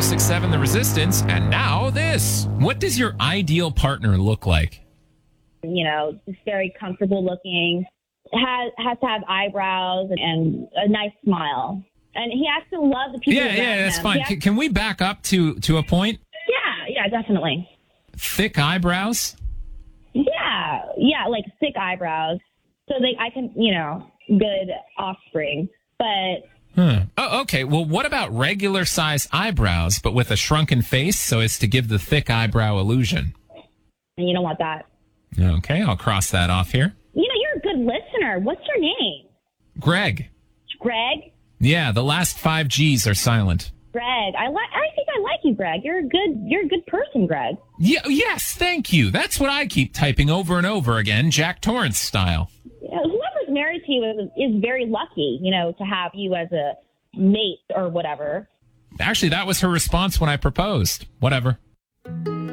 1067 The Resistance, and now this. What does your ideal partner look like? Just very comfortable looking, has to have eyebrows and a nice smile. And he has to love the people around him. Yeah, that's fine. Can we back up to a point? Yeah, definitely. Thick eyebrows? Yeah, like thick eyebrows. So I can, good offspring. But... Oh, okay. Well, what about regular size eyebrows, but with a shrunken face so as to give the thick eyebrow illusion? And you don't want that. Okay, I'll cross that off here. You're a good listener. What's your name? Greg. Greg? Yeah, the last 5 G's are silent. Greg, I think I like you, Greg. You're a good person, Greg. Yeah, yes, thank you. That's what I keep typing over and over again, Jack Torrance style. Whoever's married to you is very lucky, to have you as a mate or whatever. Actually, that was her response when I proposed. Whatever.